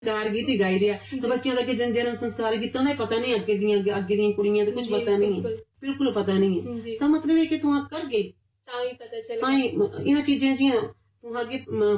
संस्कार गीत ही गाई दिया तो बच्चों का जन्म संस्कार गीतों का पता नहीं, अगे दी कुड़ियां तो कुछ पता नहीं है, बिल्कुल पता नहीं है। तो मतलब है कि तू कर गई इन चीजें जियां तू अगे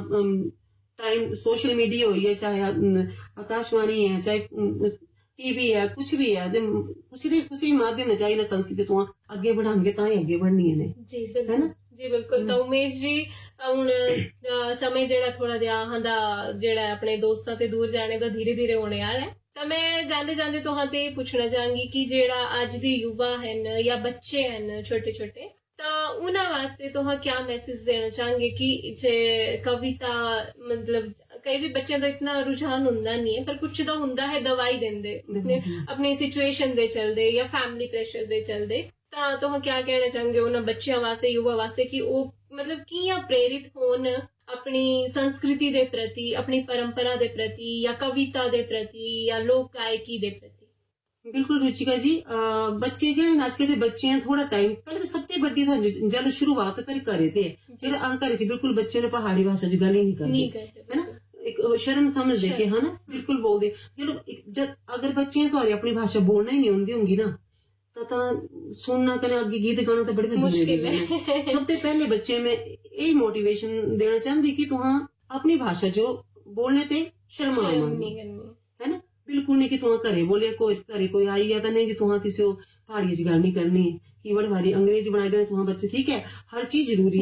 टाइम सोशल मीडिया हुई है, चाहे आकाशवाणी है, चाहे टीवी है, कुछ भी है, किसी माध्यम चाहे ना संस्कृति तू अगे बढ़ाएंगे ता ही अगे बढ़नी है है ना जी बिल्कुल। तो उमेश जी हुण समय जेड़ा थोड़ा दिया जेड़ा अपने दोस्तां ते दूर जाने दा धीरे धीरे होने आला है, तो मैं जांदे जांदे तुहां ते पुछना चाहांगी कि जेड़ा अज दे युवा हन या बच्चे हन छोटे छोटे, तो उन्हां वास्ते तुहां क्या मैसेज देना चाहांगे कि जे कविता मतलब कई जी बच्चों का इतना रुझान हुंदा नहीं है, पर कुछ तो हुंदा है दवाई देंदे अपनी सिचुएशन दे चलदे या फैमिली प्रेशर दे चलदे, तो हम क्या कहना चाहेंगे उन्हें बच्चों वास्ते युवा वास्ते कि वो मतलब कियां प्रेरित होन अपनी संस्कृति दे प्रति, अपनी परंपरा दे प्रति या कविता दे प्रति या लोक गायकी दे प्रति। बिल्कुल रुचिका जी, बच्चे जेडे अजकल दे बच्चे हैं थोड़ा टाइम पहले तो सबसे बड़ी था जब शुरुआत करे थे घर च बिल्कुल बच्चे ने पहाड़ी भाषा च गल ही नहीं करते है ना, एक शर्म समझ दे के है ना बिल्कुल बोल दे चलो अगर बच्चे थोड़ी अपनी भाषा बोलना ही नहीं आती होंगी ना तो सुनना कने आगे गीत गाना तो बड़ी मुश्किल है। सबसे पहले बच्चे में यही मोटिवेशन देना चाहती कि तुहां अपनी भाषा जो बोलने ते शर्म है ना, बिल्कुल नहीं कि तुहां घरे बोले घरे कोई आई है तो नहीं जी तुहां किसी पहाड़ी च गल नहीं करनी, कीवर्ड भारी अंग्रेजी बनाई देना तुहां बच्चे, ठीक है हर चीज जरूरी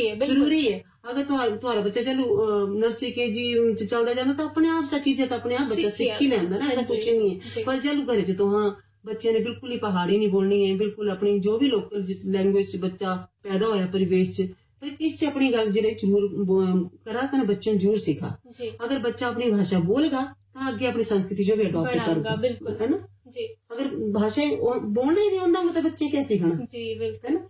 है अगर तुम्हारा बच्चा चलो नर्सरी केजी चलता जाता तो अपने आप सा चीजें तो अपने आप बच्चा सीख ही लेंदा ना, ऐसा कुछ नहीं है। पर चलो घरे च तुहां बच्चे ने बिल्कुल ही पहाड़ी नहीं बोलनी है, बिल्कुल अपनी जो भी लोकल जिस लैंग्वेज बच्चा पैदा होया परिवेश च इस च अपनी गल जरूर करा कर बच्चे जरूर सीखा। अगर बच्चा अपनी भाषा बोलेगा तो आगे अपनी संस्कृति जो भी अडॉप्ट करेगा, बिल्कुल है ना जी। अगर भाषा बोलना ही नहीं आता मतलब बच्चे क्या सीखना जी बिल्कुल है ना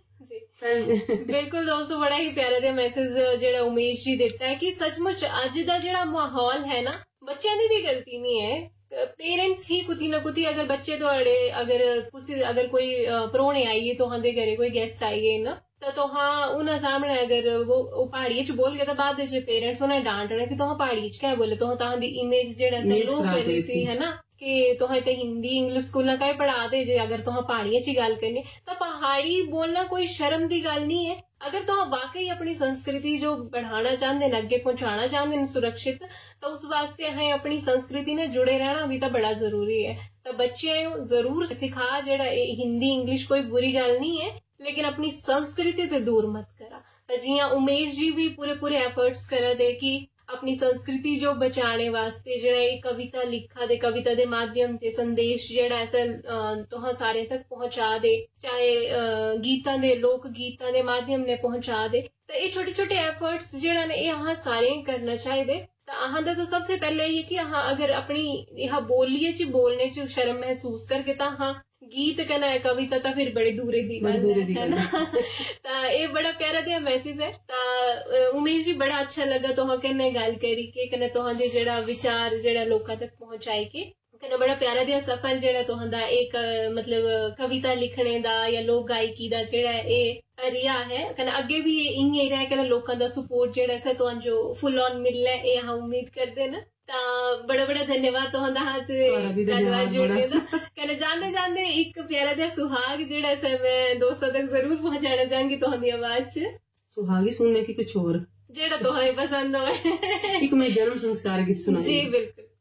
जी बिल्कुल दोस्तों, बड़ा ही प्यारा दा मैसेज जेड़ा उमेश जी देता है कि सचमुच अज दा जेड़ा माहौल है ना बच्चों की भी गलती नहीं है, पेरेंट्स ही कुती ना कुती अगर बच्चे थोड़े अगर कोई परौने आइए तो हां घरे कोई गेस्ट आइए ना तो हाँ उन्हें सामने अगर वो पहाड़ी च बोल गए तो बाद पेरेंट्स उन्हें डांटना कि तुम पहाड़ी च क्या बोले, तो दी इमेज जेड़ा लो करी थी है ना कि तुहें तो हिंदी इंग्लिश स्कूल का ही पढ़ा दे जे अगर तुम पहाड़ी च गल करनी तो पहाड़ी बोलना कोई शर्म की गल नहीं है। अगर तुम वाकई अपनी संस्कृति जो बढ़ाना चाहते हैं अगे पहुंचाना चाहते हैं सुरक्षित, तो उस वास्ते हमें अपनी संस्कृति ने जुड़े रहना भी तो बड़ा जरूरी है। तो बच्चे जरूर सिखा जेड़ा हिंदी इंग्लिश कोई बुरी गल नहीं है, लेकिन अपनी संस्कृति ते दूर मत करा। जियां उमेश जी भी पूरे एफर्ट्स करा दे कि अपनी संस्कृति जो बचाने वास्ते जेड़ा कविता लिखा दे, कविता दे माध्यम ते संदेश जेड़ा ऐसा तुहां सारे तक पहुंचा दे, चाहे गीतां दे लोक गीतां दे माध्यम ने पहुंचा दे, तो ये छोटे छोटे एफर्ट्स जेड़ा ने अहां सारे करना चाहिए। तो अहां दा तो सबसे पहले ये कि अहां अगर अपनी यह बोलिए च बोलने च शर्म महसूस करके तो अहां गीत कना कविता तो फिर बड़ी दूरे दी गल है ना तो ये बड़ा प्यारा दिया मैसेज है। तो उमेश जी बड़ा अच्छा लगा तुहां कन्नै गल करी के कन्नै तुहां दे जेड़ा विचार जेड़ा लोकां तक पहुंचाई के कन्नै बड़ा प्यारा दिया सफर जेड़ा तुहां दा एक मतलब कविता लिखने दा या लोक गायकी दा जेड़ा ए रिया है, कन्नै अगे भी इयां ही रहे कन्नै लोकां दा सपोर्ट जेड़ा ऐसा तुहां जो फुल ऑन मिलना है अहां उम्मीद करदे ना। बड़ा बड़ा धन्यवाद तुहां दा हाथ गलबात जोड़ने दा। कन्नै जांदे जांदे एक प्यारा दिया सुहाग जेड़ा सा मैं दोस्तों तक जरूर पहुंचाना चाहूंगी तुहां दी आवाज च। सुहागी सुनने की कुछ और जेड़ा तुहां पसंद होवे एक मैं जन्म संस्कार गीत सुना जी बिल्कुल।